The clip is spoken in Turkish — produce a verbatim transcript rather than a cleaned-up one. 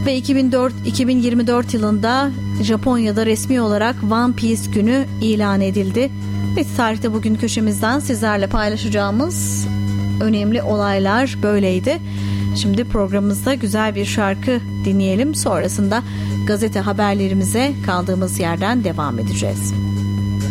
Ve iki bin dört iki bin yirmi dört yılında Japonya'da resmi olarak One Piece günü ilan edildi. Ve tarihte bugün köşemizden sizlerle paylaşacağımız önemli olaylar böyleydi. Şimdi programımızda güzel bir şarkı dinleyelim. Sonrasında gazete haberlerimize kaldığımız yerden devam edeceğiz.